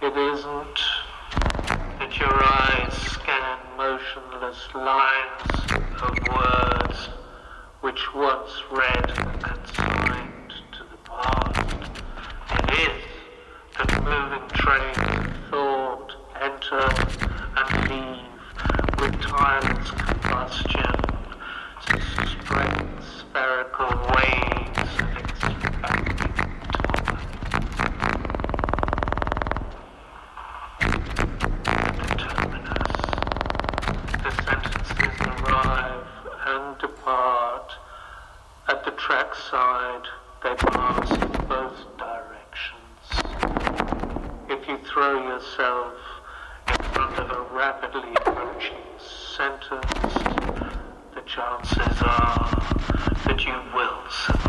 It isn't that your eyes scan motionless lines of words which once read and consigned to the past. It is that moving trains of thought enter and leave with tireless combustion, spread spherical waves of expanding time. The terminus. The sentences arrive and depart. At the trackside, they pass in both directions. If you throw yourself in front of a rapidly approaching sentence, the chances are that you will survive.